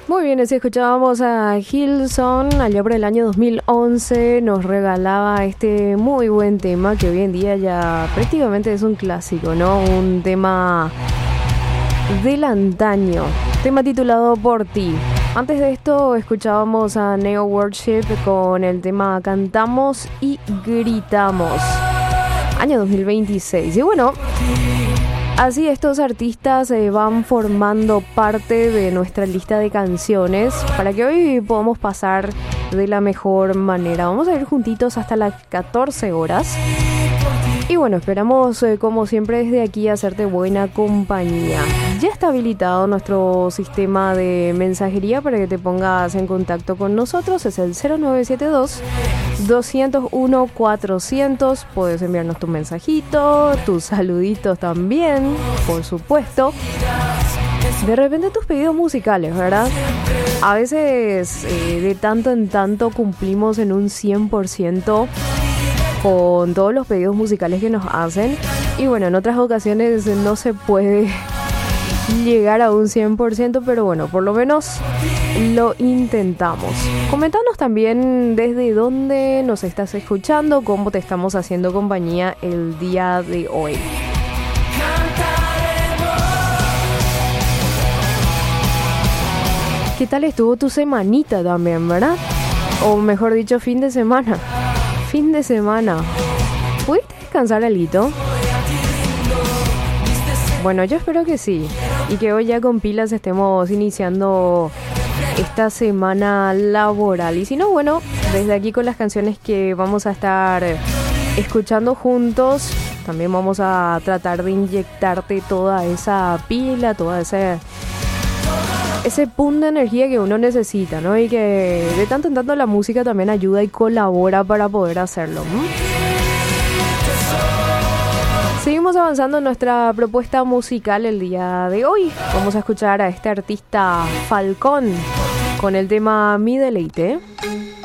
Muy bien, así escuchábamos a Hillsong allá por el año 2011, nos regalaba este muy buen tema que hoy en día ya prácticamente es un clásico, ¿no? Un tema del antaño, tema titulado Por Ti. Antes de esto escuchábamos a Neo Worship con el tema Cantamos y Gritamos, año 2026. Y bueno, así estos artistas van formando parte de nuestra lista de canciones para que hoy podamos pasar de la mejor manera. Vamos a ir juntitos hasta las 14 horas. Y bueno, esperamos como siempre desde aquí hacerte buena compañía. Ya está habilitado nuestro sistema de mensajería para que te pongas en contacto con nosotros. Es el 0972-201-400. Puedes enviarnos tu mensajito, tus saluditos también, por supuesto. De repente tus pedidos musicales, ¿verdad? A veces de tanto en tanto cumplimos en un 100% con todos los pedidos musicales que nos hacen. Y bueno, en otras ocasiones no se puede llegar a un 100%, pero bueno, por lo menos lo intentamos. Coméntanos también desde dónde nos estás escuchando, cómo te estamos haciendo compañía el día de hoy. ¿Qué tal estuvo tu semanita también, verdad? O mejor dicho, fin de semana. Fin de semana. ¿Pudiste descansar alito? Bueno, yo espero que sí. Y que hoy ya con pilas estemos iniciando esta semana laboral. Y si no, bueno, desde aquí con las canciones que vamos a estar escuchando juntos, también vamos a tratar de inyectarte toda esa pila, toda ese punto de energía que uno necesita, ¿no? Y que de tanto en tanto la música también ayuda y colabora para poder hacerlo. Seguimos avanzando en nuestra propuesta musical el día de hoy. Vamos a escuchar a este artista Falcón con el tema Mi Deleite.